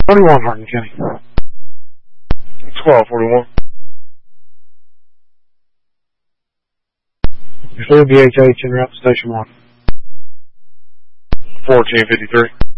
41 Hardin County. 1241. You're still BHH en route to Station 1. 1453.